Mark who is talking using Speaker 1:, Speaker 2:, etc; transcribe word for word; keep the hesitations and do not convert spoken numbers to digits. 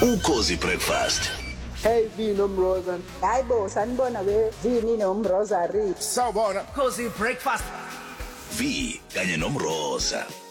Speaker 1: Ukhozi Breakfast.
Speaker 2: Hey Vinomroza.
Speaker 3: Hayibo sanibona we Vini nomrosary.
Speaker 2: Sawubona.
Speaker 4: Cozy Breakfast.
Speaker 1: V kanye nomroza.